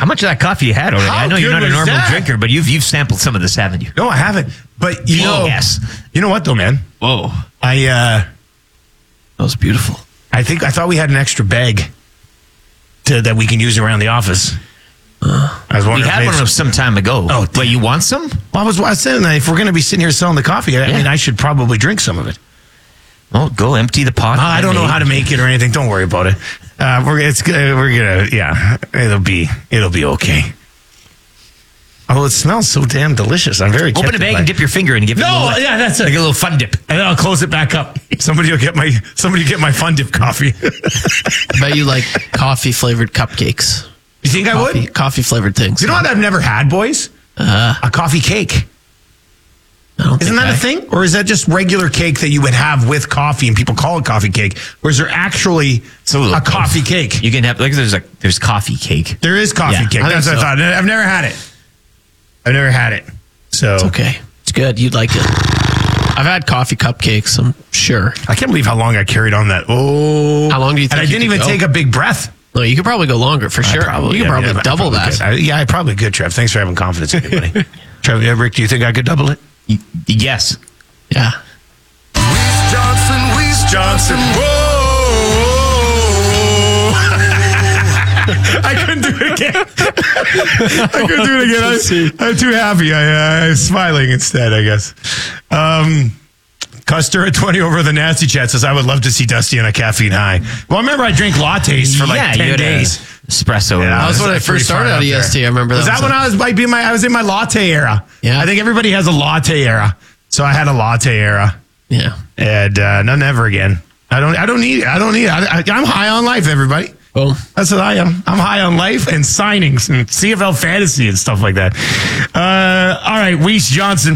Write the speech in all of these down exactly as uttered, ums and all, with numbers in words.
How much of that coffee you had already? How I know you're good not a was normal that? drinker, but you've you've sampled some of this, haven't you? No, I haven't. But you know, Yes. you know what though, man? Whoa. I uh, That was beautiful. I think I thought we had an extra bag to, that we can use around the office. I was We wondering. had if one of those some time ago. Oh, but you want some? Well, I was, I was saying that if we're going to be sitting here selling the coffee, I Yeah. mean, I should probably drink some of it. Well, go empty the pot. I don't know how to make it or anything. Don't worry about it. Uh, we're it's good. We're gonna yeah. It'll be it'll be okay. Oh, it smells so damn delicious. I'm very Open a bag and dip your finger and give it No, a little, yeah, that's it. like a little fun dip. And then I'll close it back up. Somebody will get my somebody get my fun dip coffee. I bet you like coffee flavored cupcakes. You think I Coffee, would? coffee flavored things. You know what I've never had, boys? Uh, A coffee cake. I don't Isn't think that a I- thing? Or is that just regular cake that you would have with coffee and people call it coffee cake? Or is there actually a little a both. coffee cake? You can have like there's like there's coffee cake. There is coffee Yeah, cake. I That's think what I so. thought. I've never had it. I've never had it. So It's okay. It's good. You'd like it. I've had coffee cupcakes, I'm sure. I can't believe how long I carried on that. Oh, How long do you think And I you didn't could even go? take a big breath. No, you could probably go longer for sure. I you could yeah, probably yeah, I double probably that. could. I, yeah, I probably could, Trev. Thanks for having confidence in me, buddy. Trev, yeah, Rick, do you think I could double it? Y- Yes. Yeah. Weiss Johnson, Weiss Johnson, whoa. I couldn't do it again. I couldn't do it again. I, I'm too happy. I, uh, I'm smiling instead, I guess. Um, Custer at twenty over the Nasty Chat says, I would love to see Dusty on a caffeine high. Well, I remember I drank lattes for like yeah, you ten had a days. espresso. Yeah, That was when I pretty first started far at up E S T. there. I remember Was that that was when a- I was might be in my I was in my latte era? Yeah. I think everybody has a latte era. So I had a latte era. Yeah. And uh, no, never again. I don't. I don't need it. I don't need it. I, I, I'm high on life, everybody. Boom. That's what I am. I'm high on life and signings and C F L fantasy and stuff like that. Uh, all right, Weiss Johnson.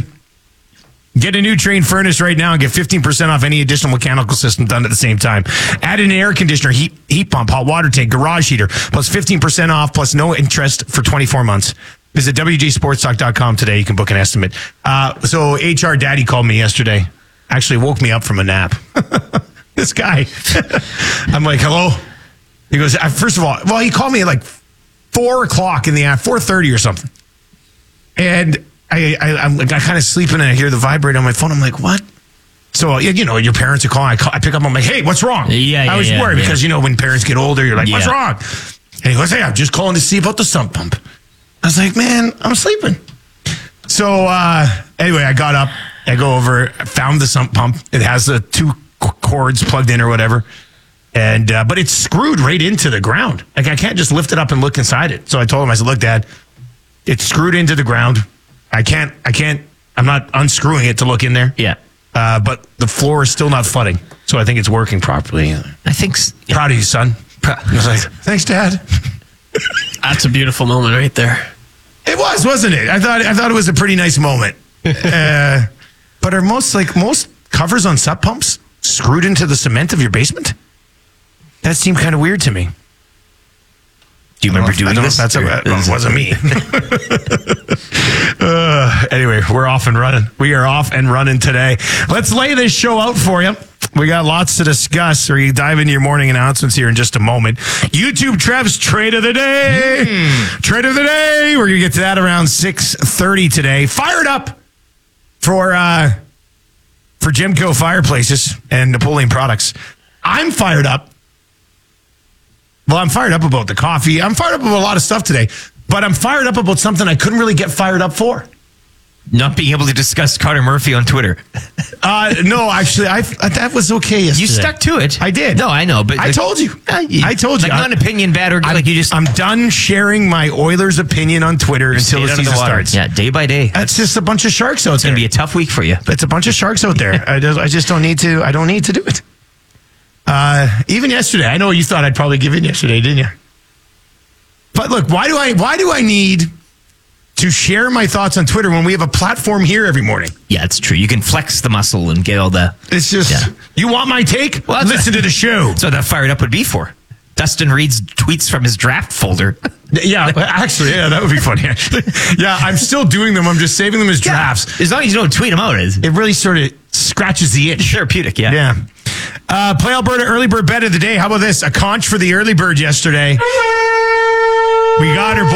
Get a new Train furnace right now and get fifteen percent off any additional mechanical system done at the same time. Add an air conditioner, heat, heat pump, hot water tank, garage heater, plus fifteen percent off, plus no interest for twenty-four months. Visit W G sports talk dot com today. You can book an estimate. Uh, so H R Daddy called me yesterday. Actually woke me up from a nap. This guy. I'm like, hello? He goes, uh, first of all, well, he called me at like four o'clock in the afternoon, four thirty or something. And I, I, I'm like, I kind of sleeping and I hear the vibrate on my phone. I'm like, what? So, you know, your parents are calling. I, call, I pick up. I'm like, hey, what's wrong? Yeah, yeah, I was yeah, worried yeah. because, you know, when parents get older, you're like, what's Yeah. wrong? And he goes, hey, I'm just calling to see about the sump pump. I was like, man, I'm sleeping. So, uh, anyway, I got up. I go over, I found the sump pump. It has the two c- cords plugged in or whatever. And, uh, but it's screwed right into the ground. Like, I can't just lift it up and look inside it. So I told him, I said, look, Dad, it's screwed into the ground. I can't, I can't, I'm not unscrewing it to look in there. Yeah. Uh, but the floor is still not flooding. So I think it's working properly. I think. s- Yeah. Proud of you, son. I was like, thanks, Dad. That's a beautiful moment right there. It was, wasn't it? I thought, I thought it was a pretty nice moment. uh, but are most, like, most covers on sump pumps screwed into the cement of your basement? That seemed kind of weird to me. Do you remember doing I don't know this? if that's a, Or- well, it wasn't me. uh, anyway, we're off and running. We are off and running today. Let's lay this show out for you. We got lots to discuss. We're going to dive into your morning announcements here in just a moment. YouTube Trev's Trade of the Day. Mm. Trade of the Day. We're going to get to that around six thirty today. Fired up for uh, for Gemco Fireplaces and Napoleon Products. I'm fired up. Well, I'm fired up about the coffee. I'm fired up about a lot of stuff today, but I'm fired up about something I couldn't really get fired up for. Not being able to discuss Carter Murphy on Twitter. Uh, no, actually, I that was okay yesterday. You stuck to it. I did. No, I know, but I like, told you. uh, you- I told you. Like not an opinion bad or I'm, like you just I'm done sharing my Oilers opinion on Twitter until stayed the out of season water. starts. Yeah, day by day. That's just a bunch of sharks out It's there. gonna be a tough week for you. It's a bunch of sharks out there. I just, I just don't need to. I don't need to do it. Uh, even yesterday, I know you thought I'd probably give in yesterday, didn't you? But look, why do I? Why do I need to share my thoughts on Twitter when we have a platform here every morning? Yeah, it's true. You can flex the muscle and get all the. It's just Yeah. you want my take? Well, that's- Listen to the show. That's what that fired up would be for. Dustin reads tweets from his draft folder. Yeah, actually, yeah, that would be funny. Actually, yeah, I'm still doing them. I'm just saving them as drafts. As long as you don't tweet them out, it's It really sort of scratches the itch. therapeutic. Yeah. Yeah. Uh, Play Alberta early bird bet of the day. How about this? A conch for the early bird yesterday. We got her.